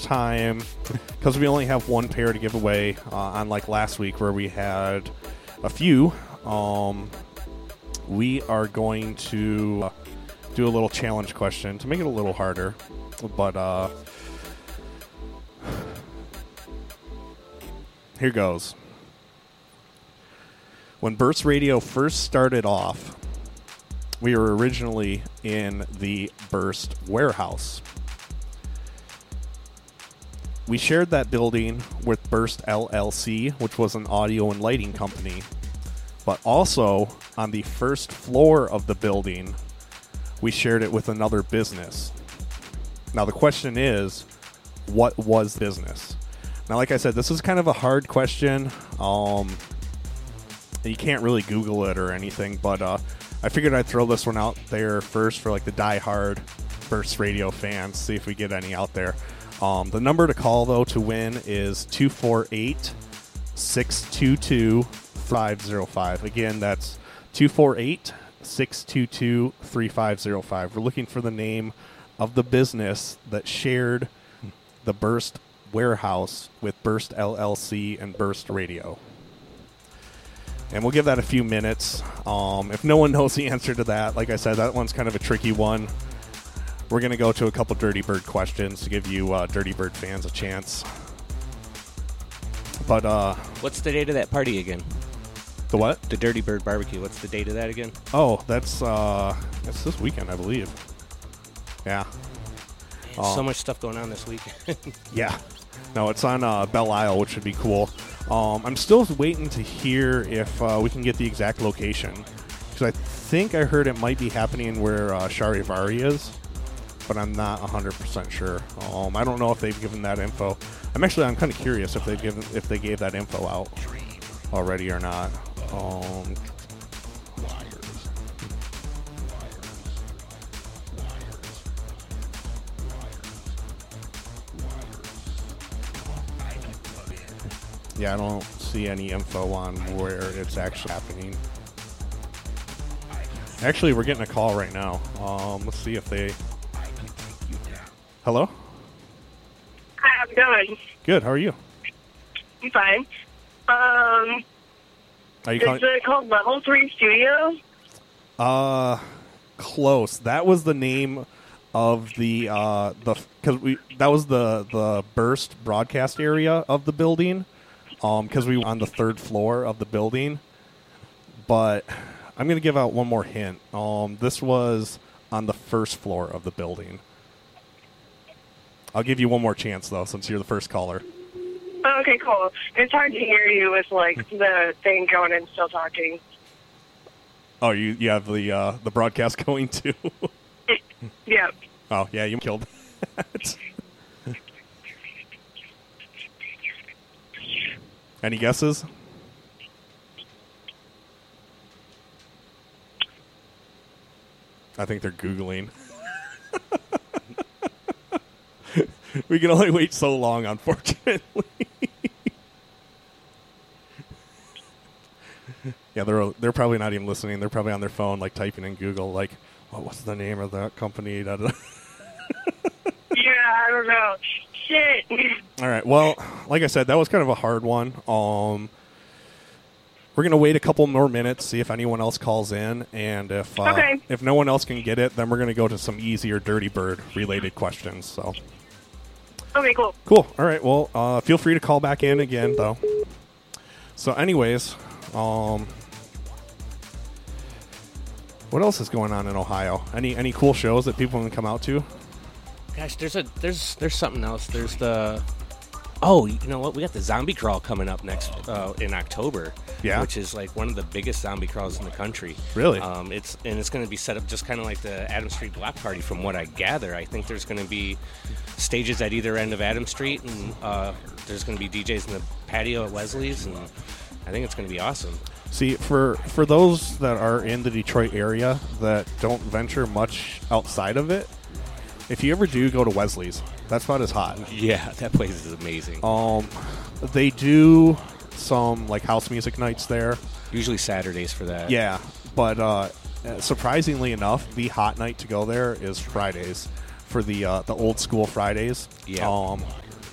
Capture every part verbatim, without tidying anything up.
time, because we only have one pair to give away, uh, unlike last week where we had a few, um, we are going to uh, do a little challenge question to make it a little harder. But uh, here goes. When Burst Radio first started off, we were originally in the Burst warehouse. We shared that building with Burst L L C, which was an audio and lighting company. But also, on the first floor of the building, we shared it with another business. Now, the question is, what was business? Now, like I said, this is kind of a hard question. Um, you can't really Google it or anything, but uh, I figured I'd throw this one out there first for like the die-hard Burst Radio fans, see if we get any out there. Um, the number to call, though, to win is two four eight, six two two, five zero five. Again, that's two four eight, six two two, three five zero five. We're looking for the name of the business that shared the Burst warehouse with Burst L L C and Burst Radio. And we'll give that a few minutes. Um, if no one knows the answer to that, like I said, that one's kind of a tricky one. We're going to go to a couple Dirty Bird questions to give you uh, Dirty Bird fans a chance. But uh, what's the date of that party again? The what? The Dirty Bird barbecue. What's the date of that again? Oh, that's uh, that's this weekend, I believe. Yeah. Man, um, so much stuff going on this week. Yeah. No, it's on uh, Belle Isle, which would be cool. Um, I'm still waiting to hear if uh, we can get the exact location. Because I think I heard it might be happening where uh, Charivari is. But I'm not one hundred percent sure. Um, I don't know if they've given that info. I'm actually, I'm kind of curious if they've given, if they gave that info out already or not. Um, yeah, I don't see any info on where it's actually happening. Actually, we're getting a call right now. Um, let's see if they... Hello? Hi, how's it going? Good, how are you? I'm fine. Um, are you is calling? it called Level three Studio? Uh, close. That was the name of the, uh, the, because we, that was the, the Burst broadcast area of the building, um, because we were on the third floor of the building. But I'm going to give out one more hint. Um, this was on the first floor of the building. I'll give you one more chance, though, since you're the first caller. Oh, okay, cool. It's hard to hear you with, like, the thing going and still talking. Oh, you, you have the uh, the broadcast going, too? Yep. Oh, yeah, you killed that. Any guesses? I think they're Googling. We can only wait so long, unfortunately. Yeah, they're they're probably not even listening. They're probably on their phone, like typing in Google, like, oh, what's the name of that company? Da, da. Yeah, I don't know. Shit. All right. Well, like I said, that was kind of a hard one. Um, we're gonna wait a couple more minutes, see if anyone else calls in, and if uh, okay. if no one else can get it, then we're gonna go to some easier Dirty Bird related questions. So. Okay, cool. Cool. All right. Well, uh, feel free to call back in again, though. So, anyways, um, what else is going on in Ohio? Any any cool shows that people can come out to? Gosh, there's a there's there's something else. There's the oh, you know what? We got the Zombie Crawl coming up next uh, in October. Yeah, which is like one of the biggest zombie crawls in the country. Really? Um, it's and it's going to be set up just kind of like the Adam Street Block Party. From what I gather, I think there's going to be stages at either end of Adam Street, and uh, there's going to be D Js in the patio at Wesley's, and I think it's going to be awesome. See, for for those that are in the Detroit area that don't venture much outside of it, if you ever do go to Wesley's, that's about as hot. Yeah, that place is amazing. Um, they do some like house music nights there. Usually Saturdays for that. Yeah, but uh, surprisingly enough, the hot night to go there is Fridays for the uh, the old school Fridays. Yeah. Um,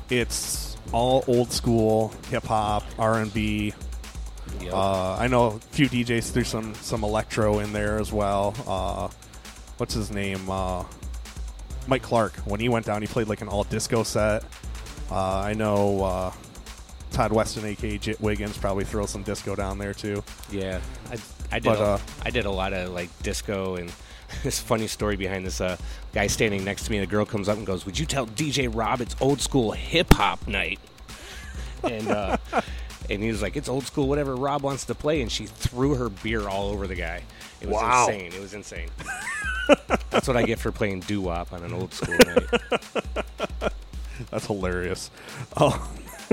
it's all old school hip hop, R and B. Yep. Uh, I know a few D Js threw some some electro in there as well. Uh, what's his name? Uh, Mike Clark. When he went down, he played like an all disco set. Uh, I know uh, Todd Weston, aka Jit Wiggins, probably throw some disco down there too. Yeah, I, I did. But, a, uh, I did a lot of like disco, and this funny story behind this uh, guy standing next to me. The girl comes up and goes, "Would you tell D J Rob it's old school hip hop night?" And uh, and he was like, "It's old school, whatever Rob wants to play." And she threw her beer all over the guy. It was Wow. insane. It was insane. That's what I get for playing doo-wop on an old school night. That's hilarious. Oh.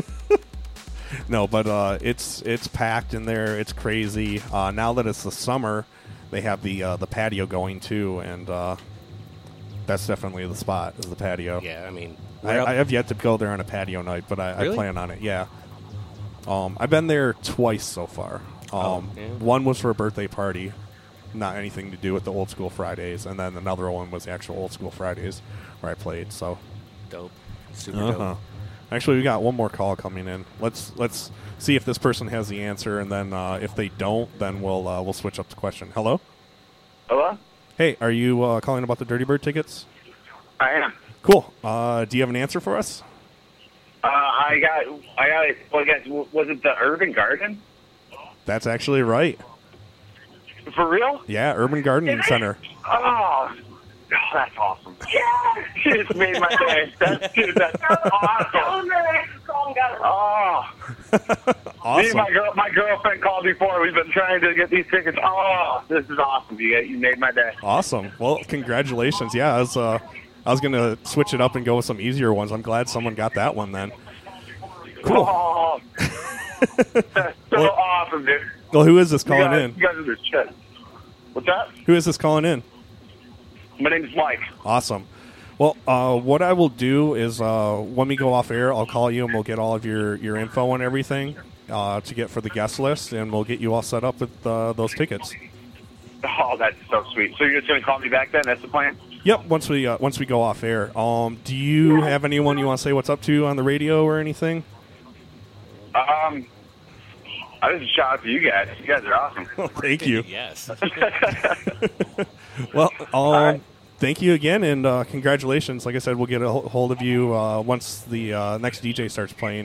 No, but uh, it's it's packed in there. It's crazy. Uh, now that it's the summer, they have the uh, the patio going too, and uh, that's definitely the spot. Is the patio? Yeah, I mean, I, I have yet to go there on a patio night, but I, Really? I plan on it. Yeah. Um, I've been there twice so far. Um, Oh, yeah. One was for a birthday party, not anything to do with the old school Fridays, and then another one was the actual old school Fridays where I played. So. dope, super Uh-huh. dope. Actually, we got one more call coming in. Let's let's see if this person has the answer, and then uh, if they don't, then we'll uh, we'll switch up the question. Hello. Hello? Hey, are you uh, calling about the Dirty Bird tickets? I am. Cool. Uh, do you have an answer for us? Uh, I got, I got, well, I guess, was it the Urban Garden? That's actually right. For real? Yeah, Urban Garden Center. Oh, oh, that's awesome. Yeah! You just made my day. That's, dude, that's awesome. Oh. Me and Awesome. my, girl, my girlfriend called before. We've been trying to get these tickets. Oh, this is awesome. You, you made my day. Awesome. Well, congratulations. Yeah, I was uh, I was gonna switch it up and go with some easier ones. I'm glad someone got that one then. Cool. Oh. That's so Well- awesome, dude. Well, who is this You calling guys, in? you guys are the shit. What's that? Who is this calling in? My name's Mike. Awesome. Well, uh, what I will do is uh, when we go off air, I'll call you and we'll get all of your, your info and everything uh, to get for the guest list, and we'll get you all set up with uh, those tickets. Oh, that's so sweet. So you're just going to call me back then? That's the plan? Yep. Once we uh, once we go off air. Um, do you have anyone you want to say what's up to on the radio or anything? Um, I just shout out to you guys. You guys are awesome. Thank you. Yes. Well, um, right. thank you again, and uh, congratulations. Like I said, we'll get a ho- hold of you uh, once the uh, next D J starts playing.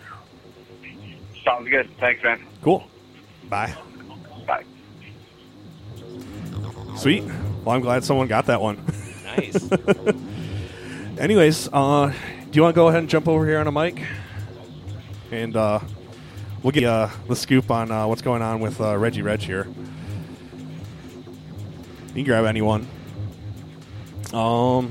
Sounds good. Thanks, man. Cool. Bye. Bye. Sweet. Well, I'm glad someone got that one. Nice. Anyways, uh, do you want to go ahead and jump over here on a mic? And uh, we'll get uh, the scoop on uh, what's going on with uh, Reggie Reg here. You can grab anyone. Um,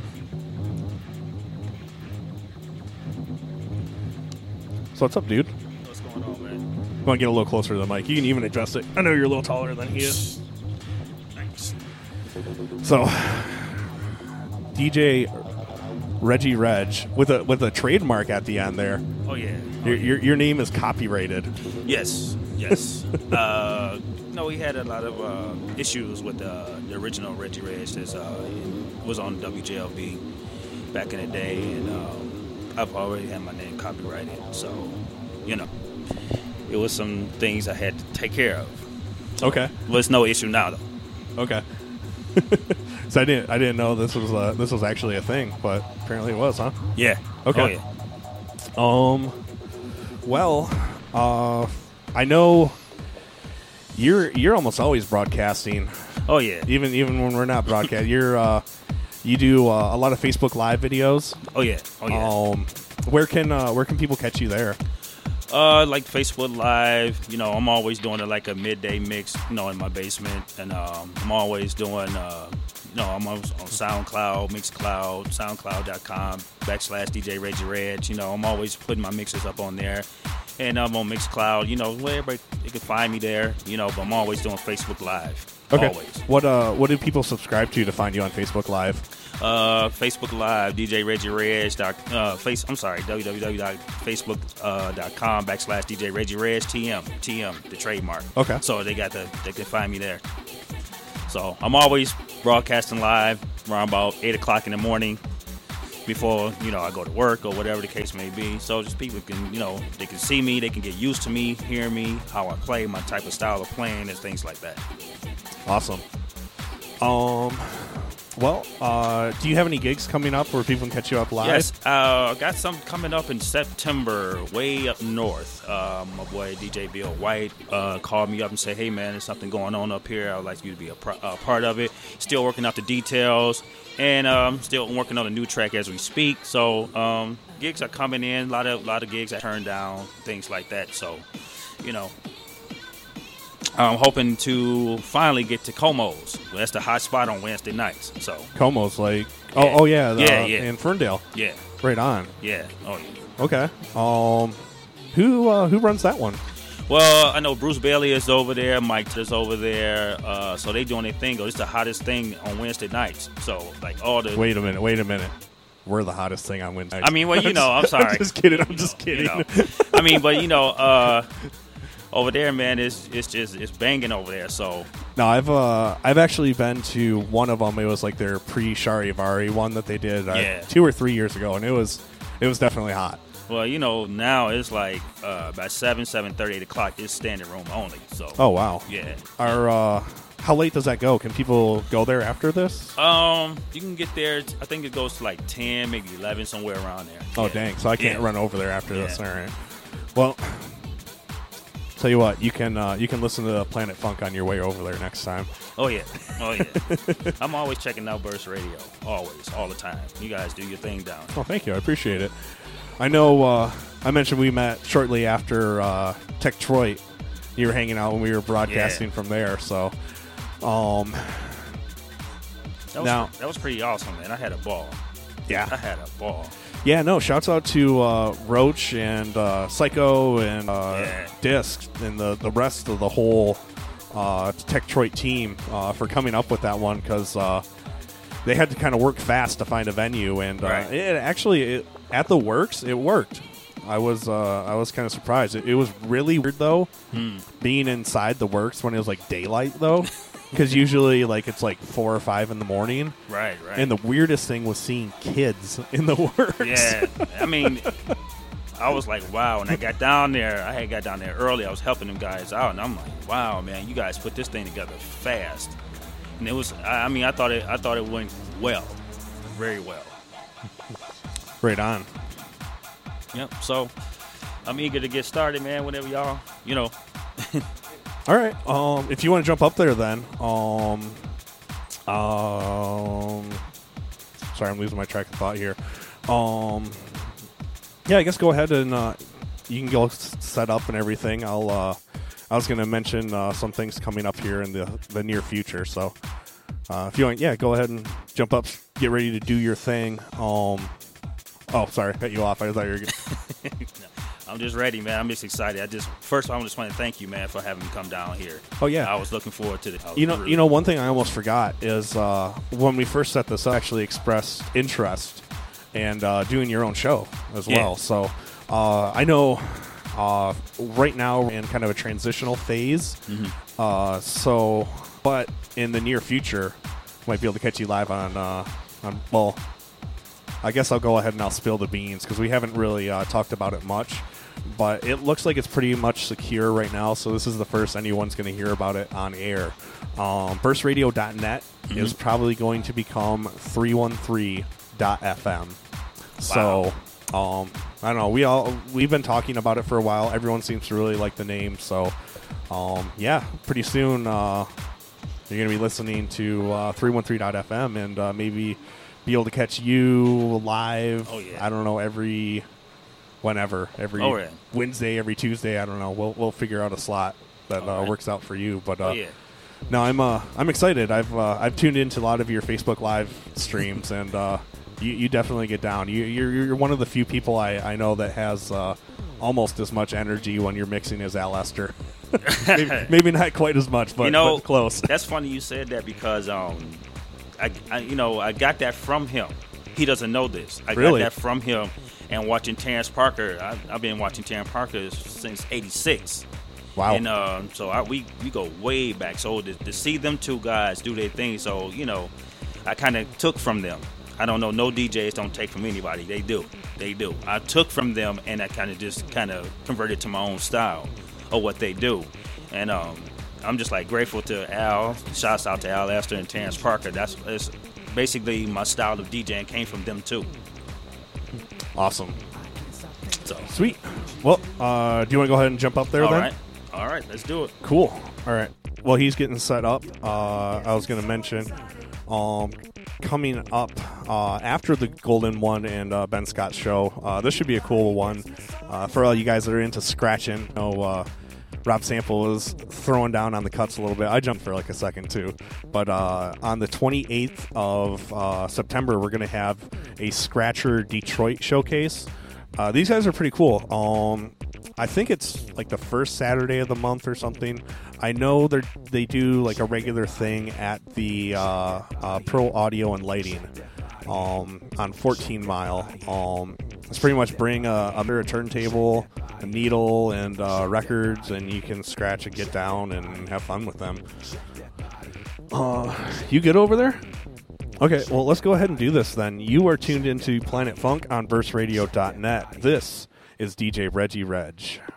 so what's up, dude? What's going on, man? You want to get a little closer to the mic? You can even adjust it. I know you're a little taller than he is. Thanks. So, D J Reggie Reg with a with a trademark at the end there. Oh yeah. Oh, Your, yeah. your your name is copyrighted. Yes. Yes. uh, no, we had a lot of uh, issues with uh, the original Reggie Reg. That uh, was on W J L B back in the day, and um, I've already had my name copyrighted. So, you know, it was some things I had to take care of. Okay. Well, it's no issue now, though. Okay. So I didn't I didn't know this was uh, this was actually a thing, but apparently it was, huh? Yeah. Okay. Oh, yeah. Um. Well, uh, I know you're you're almost always broadcasting, Oh yeah. even even when we're not broadcasting. You're uh, you do uh, a lot of Facebook Live videos. Oh yeah. Oh yeah. Um, where can uh, where can people catch you there? Uh, like Facebook Live, you know, I'm always doing it like a midday mix, you know, in my basement, and um, I'm always doing, uh, you know, I'm always on SoundCloud, Mixcloud, SoundCloud.com backslash D J Reggie Reg. You know, I'm always putting my mixes up on there, and I'm on Mixcloud. You know, where everybody they can find me there. You know, but I'm always doing Facebook Live. Okay. Always. What uh what do people subscribe to to find you on Facebook Live? Uh, Facebook Live, D J Reggie Reg. Dot, uh, face. I'm sorry, www.facebook.com dot com backslash D J Reggie Reg. T M, T M, the trademark. Okay. So they got the, they can find me there. So I'm always broadcasting live around about eight o'clock in the morning. before, you know, I go to work or whatever the case may be. So just people can, you know, they can see me, they can get used to me, hear me, how I play, my type of style of playing and things like that. Awesome. Um, well, uh, do you have any gigs coming up where people can catch you up live? Yes, uh, got some coming up in September, way up north. Uh, my boy D J Bill White uh, called me up and said, hey, man, there's something going on up here. I would like you to be a, pro- a part of it. Still working out the details, and um, still working on a new track as we speak. So um, gigs are coming in, a lot of, lot of gigs I turned down, things like that. So, you know, I'm hoping to finally get to Como's. That's the hot spot on Wednesday nights. So Como's, like, oh, oh yeah, the, Yeah, yeah. in Ferndale. yeah, Right on. yeah, oh yeah. Okay. Um, who uh, who runs that one? Well, I know Bruce Bailey is over there, Mike is over there, uh, so they doing their thing. It's the hottest thing on Wednesday nights. So, like, all the... Wait a minute. Wait a minute. We're the hottest thing on Wednesday. I mean, well, you know, I'm sorry. I'm just kidding. I'm just kidding. You know. I mean, but, you know, uh, over there, man, it's, it's just it's banging over there, so... No, I've uh, I've actually been to one of them. It was like their pre-Charivari one that they did uh, Yeah. two or three years ago, and it was it was definitely hot. Well, you know, now it's like uh, by seven, seven thirty, eight o'clock, it's standing room only, so... Oh wow. Yeah. Are uh, how late does that go? Can people go there after this? Um, you can get there, I think it goes to like ten, maybe eleven, somewhere around there. Oh Yeah. dang! So I can't Yeah. run over there after this. Yeah. All right. Well, tell you what, you can uh, you can listen to Planet Funk on your way over there next time. Oh, yeah. Oh, yeah. I'm always checking out Burst Radio. Always. All the time. You guys do your thing down there. Well, thank you. I appreciate it. I know uh, I mentioned we met shortly after uh, Techtroit. You were hanging out when we were broadcasting Yeah. from there. So, um, That was, Now- that was pretty awesome, man. I had a ball. I yeah. had a ball. Yeah, no, shouts out to uh, Roach and uh, Psycho and uh, Yeah. Disc and the, the rest of the whole uh, Techtroit team uh, for coming up with that one, because uh, they had to kind of work fast to find a venue, and uh, Right. it actually it, at the Works it worked. I was uh, I was kind of surprised. It, it was really weird though, Hmm. being inside the Works when it was like daylight though, because usually like it's like four or five in the morning. Right, right. And the weirdest thing was seeing kids in the Works. yeah. I mean, I was like, wow. When I got down there, I had got down there early. I was helping them guys out, and I'm like, wow, man, you guys put this thing together fast. And it was, I I mean, I thought it, I thought it went well, very well. Right on. Yep. So I'm eager to get started, man. Whenever y'all, you know. All right. Um, if you want to jump up there, then. Um, um, sorry, I'm losing my track of thought here. Um, yeah, I guess go ahead and uh, you can go s- set up and everything. I'll. Uh, I was going to mention uh, some things coming up here in the the near future. So, uh, if you want, yeah, go ahead and jump up, get ready to do your thing. Um, oh, sorry, cut you off. I thought you were. Good. I'm just ready, man. I'm just excited. I just first, I just want to thank you, man, for having me come down here. Oh yeah. I was looking forward to the. You know, you know, one thing I almost forgot is uh, when we first set this up, actually expressed interest and uh, doing your own show as Yeah. well. So uh, I know uh, right now we're in kind of a transitional phase. Mm-hmm. Uh, so, but in the near future, might be able to catch you live on uh, on well. I guess I'll go ahead and I'll spill the beans because we haven't really uh, talked about it much. But it looks like it's pretty much secure right now, so this is the first anyone's going to hear about it on air. Um, burst radio dot net Mm-hmm. is probably going to become three one three dot f m. So, um, I don't know. We all we've been talking about it for a while. Everyone seems to really like the name. So, um, yeah, pretty soon uh, you're going to be listening to uh, three one three dot f m and uh, maybe be able to catch you live. Oh, yeah. I don't know, every whenever, every Oh, yeah. Wednesday, every Tuesday. I don't know. We'll we'll figure out a slot that All uh, right. works out for you. But uh, Oh yeah. no, I'm uh, I'm excited. I've uh, I've tuned into a lot of your Facebook Live streams, and uh, you you definitely get down. You you're, you're one of the few people I, I know that has uh, almost as much energy when you're mixing as Al Lester. maybe, maybe not quite as much, but, you know, but close. That's funny you said that because um, I, I you know I got that from him. He doesn't know this. I Really? got that from him, and watching Terrence Parker. I, I've been watching Terrence Parker since eighty-six. Wow. And uh, so I, we we go way back. So to, to see them two guys do their thing, so you know, I kind of took from them. I don't know. No D Js don't take from anybody. They do. They do. I took from them, and I kind of just kind of converted to my own style of what they do. And um, I'm just like grateful to Al. Shouts out to Al Lester and Terrence Parker. That's, that's basically my style of DJing came from them too. Awesome. So Sweet. Well, uh, do you want to go ahead and jump up there all then? right, all right, let's do it. Cool. All right. Well, he's getting set up. Uh, I was going to mention um, coming up uh, after the Golden One and uh, Ben Scott's show. Uh, this should be a cool one uh, for all you guys that are into scratching. You know, uh, Rob Sample is throwing down on the cuts a little bit. I jumped for like a second too. But uh, on the twenty-eighth of uh, September, we're going to have a Scratcher Detroit showcase. Uh, these guys are pretty cool. Um, I think it's like the first Saturday of the month or something. I know they they do like a regular thing at the uh, uh, Pro Audio and Lighting um, on fourteen mile. Um, it's pretty much bring a, a turntable, a needle, and uh, records, and you can scratch and get down and have fun with them. Uh, you good over there? Okay, well, let's go ahead and do this then. You are tuned into Planet Funk on burst radio dot net. This is D J Reggie Reg.